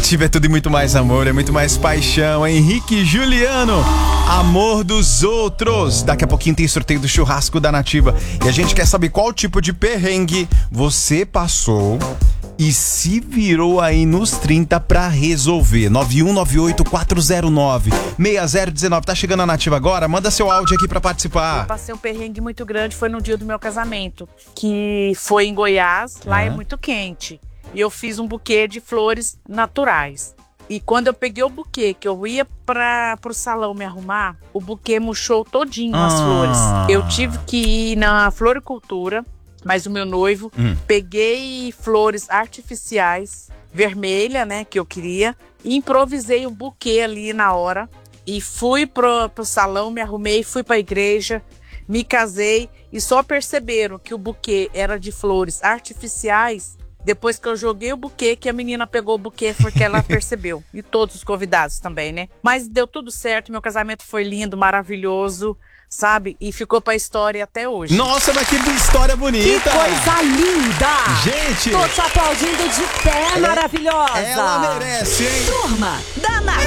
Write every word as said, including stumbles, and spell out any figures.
Nativa é tudo e muito mais amor, é muito mais paixão. Henrique e Juliano, amor dos outros. Daqui a pouquinho tem sorteio do churrasco da Nativa. E a gente quer saber qual tipo de perrengue você passou e se virou aí nos trinta pra resolver. nove um nove oito quatro zero nove seis zero um nove. Tá chegando a Nativa agora? Manda seu áudio aqui pra participar. Eu passei um perrengue muito grande, foi no dia do meu casamento, que foi em Goiás. Lá Ah. é muito quente. E eu fiz um buquê de flores naturais. E quando eu peguei o buquê, que eu ia para pro salão me arrumar, o buquê murchou todinho as Ah. flores. Eu tive que ir na floricultura, mas o meu noivo, Hum. peguei flores artificiais, vermelha, né, que eu queria, e improvisei o buquê ali na hora. E fui pro, pro salão, me arrumei, fui pra igreja, me casei e só perceberam que o buquê era de flores artificiais depois que eu joguei o buquê, que a menina pegou o buquê porque ela percebeu. E todos os convidados também, né? Mas deu tudo certo, meu casamento foi lindo, maravilhoso, sabe? E ficou pra história até hoje. Nossa, mas que história bonita! Que coisa linda! Gente! Tô te aplaudindo de pé, maravilhosa! Ela merece, hein? Turma da